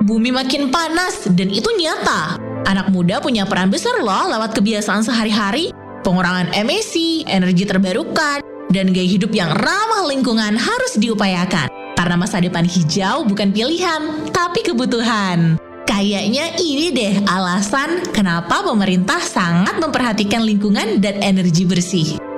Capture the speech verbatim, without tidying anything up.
Bumi makin panas dan itu nyata. Anak muda punya peran besar loh lewat kebiasaan sehari-hari, pengurangan emisi, energi terbarukan, dan gaya hidup yang ramah lingkungan harus diupayakan. Karena masa depan hijau bukan pilihan, tapi kebutuhan. Kayaknya ini deh alasan kenapa pemerintah sangat memperhatikan lingkungan dan energi bersih.